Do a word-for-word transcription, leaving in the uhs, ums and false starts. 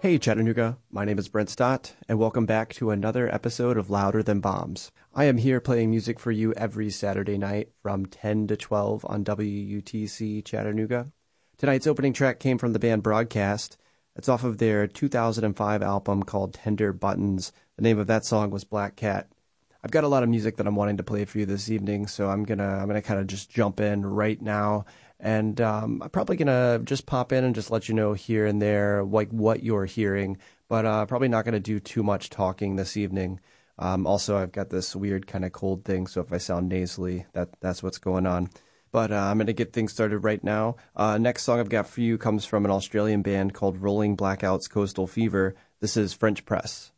Hey Chattanooga, my name is Brent Stott, and welcome back to another episode of Louder Than Bombs. I am here playing music for you every Saturday night from ten to twelve on W U T C Chattanooga. Tonight's opening track came from the band Broadcast. It's off of their two thousand five album called Tender Buttons. The name of that song was Black Cat. I've got a lot of music that I'm wanting to play for you this evening, so I'm gonna I'm gonna kind of just jump in right now. And um, I'm probably going to just pop in and just let you know here and there like what you're hearing, but uh, probably not going to do too much talking this evening. Um, also, I've got this weird kind of cold thing, so if I sound nasally, that that's what's going on. But uh, I'm going to get things started right now. Uh, next song I've got for you comes from an Australian band called Rolling Blackouts Coastal Fever. This is French Press.